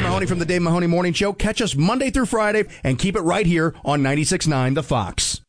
Mahoney from the Dave Mahoney Morning Show. Catch us Monday through Friday and keep it right here on 96.9 The Fox.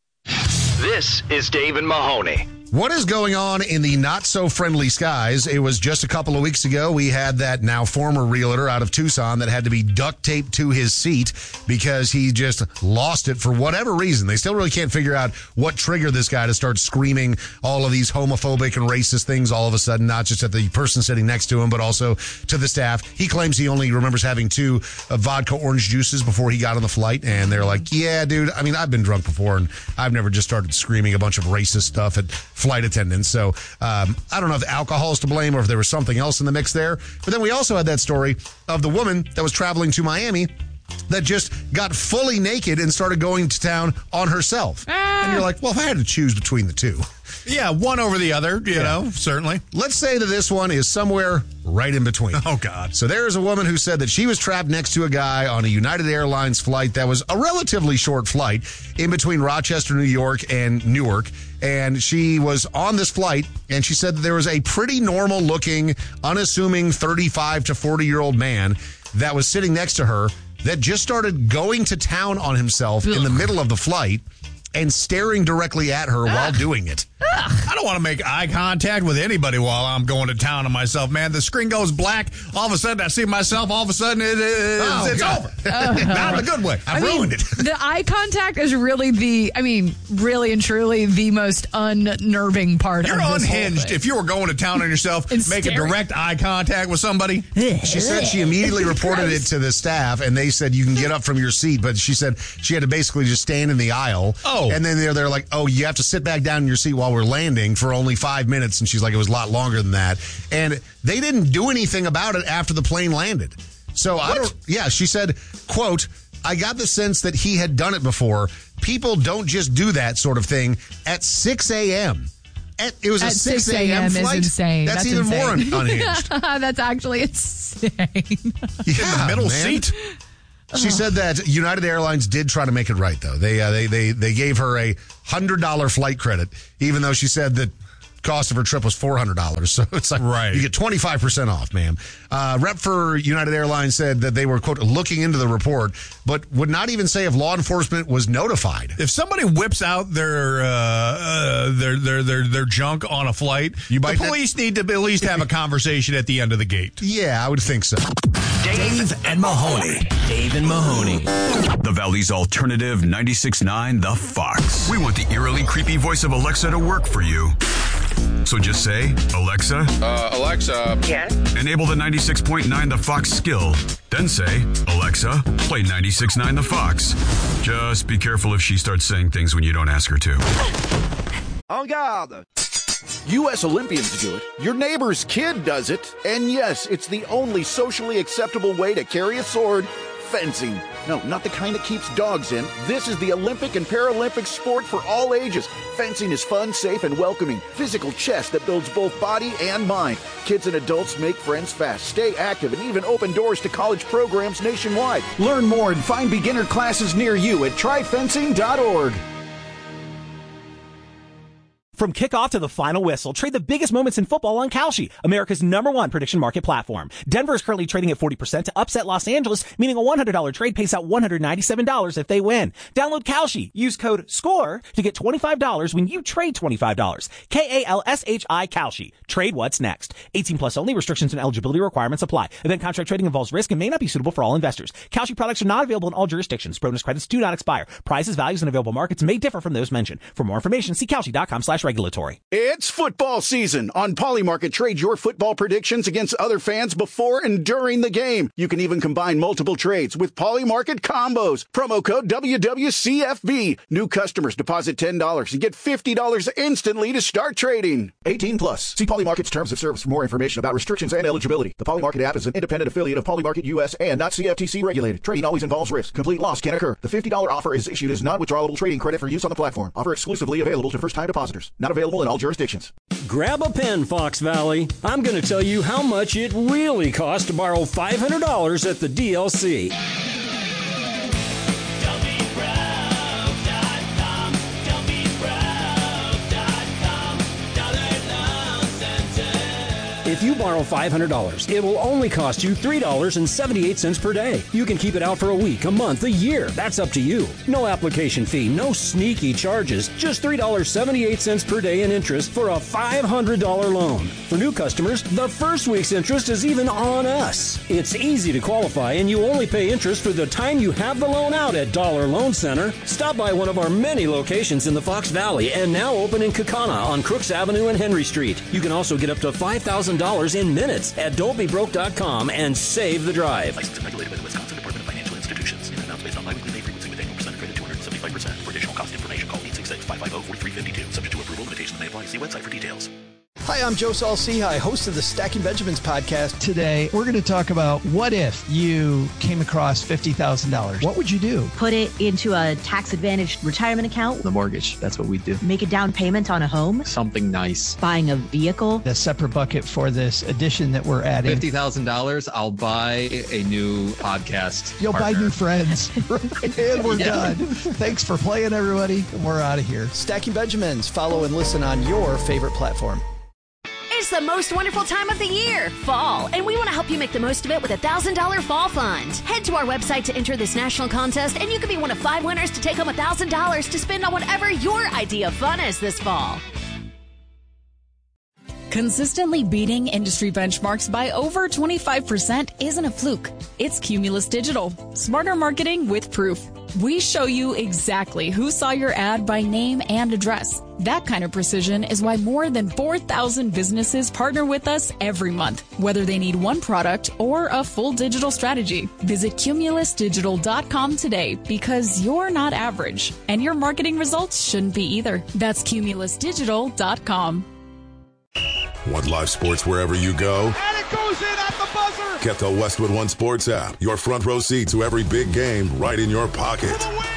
This is Dave and Mahoney. What is going on in the not-so-friendly skies? It was just a couple of weeks ago. We had that now former realtor out of Tucson that had to be duct taped to his seat because he just lost it for whatever reason. They still really can't figure out what triggered this guy to start screaming all of these homophobic and racist things all of a sudden, not just at the person sitting next to him, but also to the staff. He claims he only remembers having 2 vodka orange juices before he got on the flight, and they're like, yeah, dude, I mean, I've been drunk before, and I've never just started screaming a bunch of racist stuff at flight attendants. So I don't know if alcohol is to blame or if there was something else in the mix there. But then we also had that story of the woman that was traveling to Miami that just got fully naked and started going to town on herself. And you're like, well, if I had to choose between the two. Yeah, one over the other, you know, certainly. Let's say that this one is somewhere right in between. Oh, God. So there is a woman who said that she was trapped next to a guy on a United Airlines flight that was a relatively short flight in between Rochester, New York and Newark. And she was on this flight, and she said that there was a pretty normal-looking, unassuming 35 to 40-year-old man that was sitting next to her that just started going to town on himself in the middle of the flight and staring directly at her while doing it. I don't want to make eye contact with anybody while I'm going to town on myself, man. The screen goes black. All of a sudden, I see myself. All of a sudden, it's over. Not in a good way. I've ruined it. The eye contact is really really and truly the most unnerving part You're of this unhinged. whole thing. If you were going to town on yourself, make a direct eye contact with somebody. She said she immediately reported it to the staff, and they said you can get up from your seat. But she said she had to basically just stand in the aisle. Oh. And then they're like, oh, you have to sit back down in your seat while we're landing for only 5 minutes. And she's like, it was a lot longer than that. And they didn't do anything about it after the plane landed. So she said, quote, I got the sense that he had done it before. People don't just do that sort of thing at 6 a.m. It was a 6 a.m. flight. Is insane. That's even insane. more unhinged. That's actually insane. In the middle seat. She said that United Airlines did try to make it right, though. They gave her a $100 flight credit, even though she said that cost of her trip was $400. So it's like, you get 25% off, ma'am. Rep for United Airlines said that they were, quote, looking into the report, but would not even say if law enforcement was notified. If somebody whips out their junk on a flight, the police need to at least have a conversation at the end of the gate. Yeah, I would think so. Dave and Mahoney. Dave and Mahoney. The Valley's alternative 96.9 The Fox. We want the eerily creepy voice of Alexa to work for you. So just say, Alexa. Alexa. Yes. Enable the 96.9 The Fox skill. Then say, Alexa, play 96.9 The Fox. Just be careful if she starts saying things when you don't ask her to. En garde. U.S. Olympians do it. Your neighbor's kid does it. And yes, it's the only socially acceptable way to carry a sword. Fencing. No, not the kind that keeps dogs in. This is the Olympic and Paralympic sport for all ages. Fencing is fun, safe, and welcoming. Physical chess that builds both body and mind. Kids and adults make friends fast, stay active, and even open doors to college programs nationwide. Learn more and find beginner classes near you at tryfencing.org. From kickoff to the final whistle, trade the biggest moments in football on Kalshi, America's #1 prediction market platform. Denver is currently trading at 40% to upset Los Angeles, meaning a $100 trade pays out $197 if they win. Download Kalshi. Use code SCORE to get $25 when you trade $25. KALSHI Kalshi. Trade what's next. 18 plus only. Restrictions and eligibility requirements apply. Event contract trading involves risk and may not be suitable for all investors. Kalshi products are not available in all jurisdictions. Bonus credits do not expire. Prices, values, and available markets may differ from those mentioned. For more information, see Kalshi.com/regulatory. It's football season. On Polymarket, trade your football predictions against other fans before and during the game. You can even combine multiple trades with Polymarket combos. Promo code WWCFB. New customers deposit $10 and get $50 instantly to start trading. 18 plus. See Polymarket's terms of service for more information about restrictions and eligibility. The Polymarket app is an independent affiliate of Polymarket US and not CFTC regulated. Trading always involves risk. Complete loss can occur. The $50 offer is issued as non-withdrawable trading credit for use on the platform. Offer exclusively available to first-time depositors. Not available in all jurisdictions. Grab a pen, Fox Valley. I'm going to tell you how much it really costs to borrow $500 at the DLC. If If you borrow $500, it will only cost you $3.78 per day. You can keep it out for a week, a month, a year. That's up to you. No application fee, no sneaky charges, just $3.78 per day in interest for a $500 loan. For new customers, the first week's interest is even on us. It's easy to qualify, and you only pay interest for the time you have the loan out at Dollar Loan Center. Stop by one of our many locations in the Fox Valley and now open in Kaukauna on Crooks Avenue and Henry Street. You can also get up to $5,000 in minutes at don'tbebroke.com and save the drive. Licensed and regulated by the Wisconsin Department of Financial Institutions. In amounts based on biweekly pay frequency with annual percent credit 275%. For additional cost information, call 866-550-4352. Subject to approval, limitations may apply. See website for details. Hi, I'm Joe Saul-Sehy, host of the Stacking Benjamins podcast. Today, we're going to talk about what if you came across $50,000. What would you do? Put it into a tax-advantaged retirement account. The mortgage. That's what we do. Make a down payment on a home. Something nice. Buying a vehicle. A separate bucket for this addition that we're adding. $50,000, I'll buy a new podcast. You'll buy new friends. And we're done. Thanks for playing, everybody. We're out of here. Stacking Benjamins. Follow and listen on your favorite platform. It's the most wonderful time of the year, fall, and we want to help you make the most of it with a $1,000 fall fund. Head to our website to enter this national contest, and you could be one of 5 winners to take home $1,000 to spend on whatever your idea of fun is this fall. Consistently beating industry benchmarks by over 25% isn't a fluke. It's Cumulus Digital. Smarter marketing with proof. We show you exactly who saw your ad by name and address. That kind of precision is why more than 4,000 businesses partner with us every month, whether they need one product or a full digital strategy. Visit cumulusdigital.com today because you're not average, and your marketing results shouldn't be either. That's cumulusdigital.com. Want live sports wherever you go? And it goes in at the buzzer! Get the Westwood One Sports app. Your front row seat to every big game right in your pocket.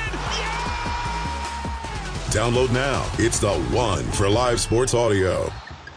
Download now. It's the one for live sports audio.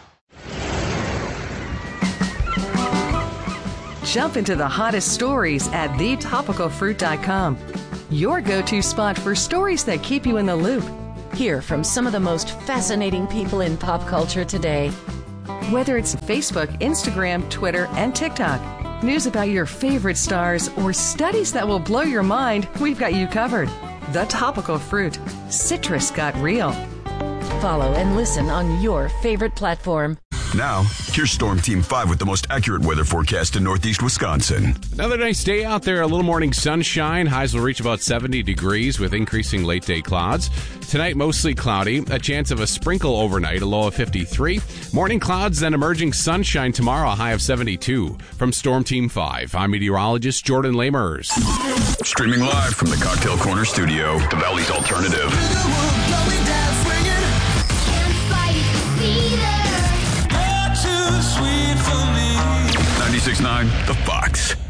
Jump into the hottest stories at thetopicalfruit.com. Your go-to spot for stories that keep you in the loop. Hear from some of the most fascinating people in pop culture today. Whether it's Facebook, Instagram, Twitter, and TikTok, news about your favorite stars, or studies that will blow your mind, we've got you covered. The Topical Fruit. Citrus got real. Follow and listen on your favorite platform. Now, here's Storm Team 5 with the most accurate weather forecast in Northeast Wisconsin. Another nice day out there. A little morning sunshine. Highs will reach about 70 degrees with increasing late-day clouds. Tonight, mostly cloudy. A chance of a sprinkle overnight, a low of 53. Morning clouds, then emerging sunshine tomorrow, a high of 72. From Storm Team 5, I'm meteorologist Jordan Lamers. Streaming live from the Cocktail Corner studio, the Valley's Alternative. 96.9 The Fox.